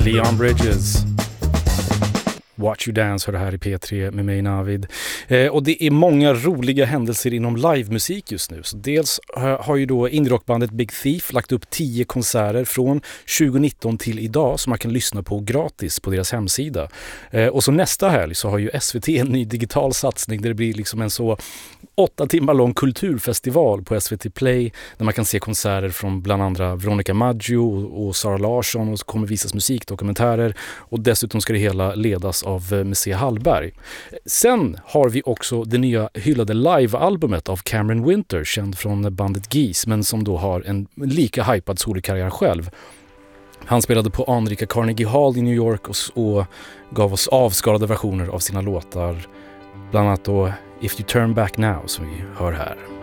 Leon Bridges. Watch You Dance hör det här i P3 med mig Navid. Och det är många roliga händelser inom livemusik just nu. Så dels har ju då indie-rockbandet Big Thief lagt upp 10 konserter från 2019 till idag som man kan lyssna på gratis på deras hemsida. Och så nästa helg så har ju SVT en ny digital satsning där det blir liksom en så 8 timmar lång kulturfestival på SVT Play där man kan se konserter från bland andra Veronica Maggio och Sara Larsson, och så kommer visas musikdokumentärer, och dessutom ska det hela ledas av Museum Hallberg. Sen har vi också det nya hyllade live-albumet av Cameron Winter, känd från bandet Geese, men som då har en lika hypad solokarriär själv. Han spelade på anrika Carnegie Hall i New York och gav oss avskalade versioner av sina låtar, bland annat då If You Turn Back Now som vi hör här.